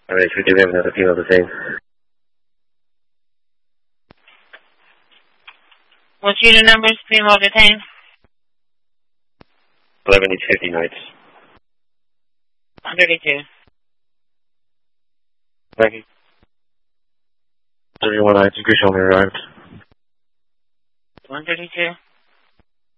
Alright, we do have another female the same. What's unit numbers, female detained? 11 East 50 nights. 132. Thank you. 31 nights, Grisham arrived. 132.